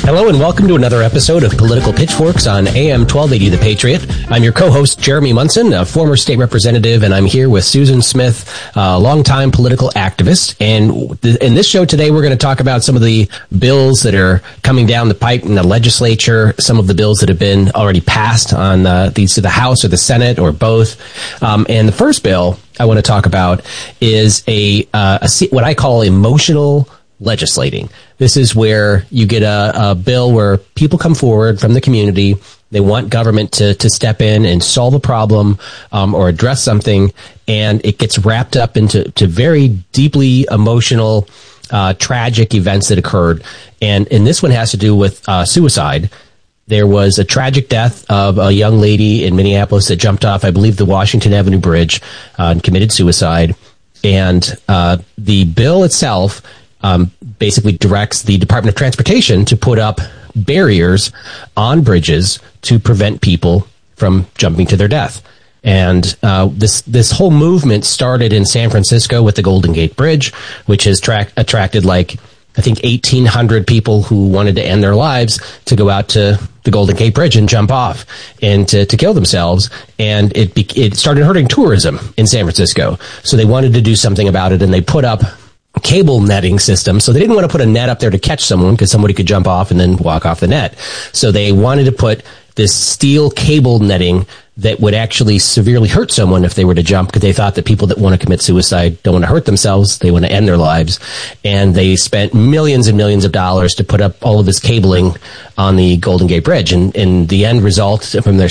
Hello and welcome to another episode of Political Pitchforks on AM 1280 The Patriot. I'm your co-host, Jeremy Munson, a former state representative, and I'm here with Susan Smith, a longtime political activist. And in this show today, we're going to talk about some of the bills that are coming down the pipe in the legislature, some of the bills that have been already passed on the House or the Senate or both. And the first bill I want to talk about is what I call emotional legislating. This is where you get a bill where people come forward from the community. They want government to step in and solve a problem or address something, and it gets wrapped up into very deeply emotional, tragic events that occurred. And this one has to do with suicide. There was a tragic death of a young lady in Minneapolis that jumped off, I believe, the Washington Avenue Bridge and committed suicide. And the bill itself basically directs the Department of Transportation to put up barriers on bridges to prevent people from jumping to their death. And this whole movement started in San Francisco with the Golden Gate Bridge, which has attracted, like, I think 1,800 people who wanted to end their lives to go out to the Golden Gate Bridge and jump off and to kill themselves. And it started hurting tourism in San Francisco. So they wanted to do something about it, and they put up cable netting system. So they didn't want to put a net up there to catch someone because somebody could jump off and then walk off the net. So they wanted to put this steel cable netting that would actually severely hurt someone if they were to jump, because they thought that people that want to commit suicide don't want to hurt themselves. They want to end their lives. And they spent millions and millions of dollars to put up all of this cabling on the Golden Gate Bridge. And the end result from their